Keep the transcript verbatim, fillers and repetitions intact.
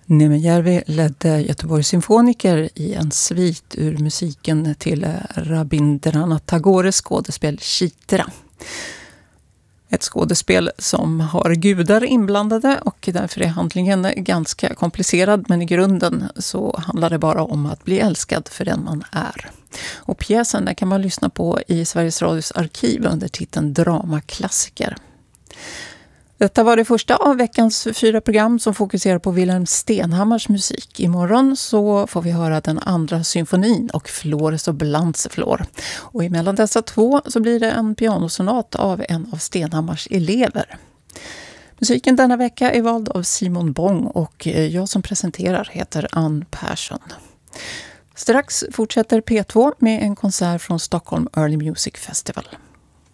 Niemejärvi ledde Göteborgs symfoniker i en svit ur musiken till Rabindranath Tagores skådespel Chitra. Ett skådespel som har gudar inblandade och därför är handlingen ganska komplicerad, men i grunden så handlar det bara om att bli älskad för den man är. Och pjäsen där kan man lyssna på i Sveriges Radios arkiv under titeln Dramaklassiker. Detta var det första av veckans fyra program som fokuserar på Wilhelm Stenhammars musik. Imorgon så får vi höra den andra symfonin och Flores och Blanzeflor. Och emellan dessa två så blir det en pianosonat av en av Stenhammars elever. Musiken denna vecka är vald av Simon Bong och jag som presenterar heter Ann Persson. Strax fortsätter P två med en konsert från Stockholm Early Music Festival.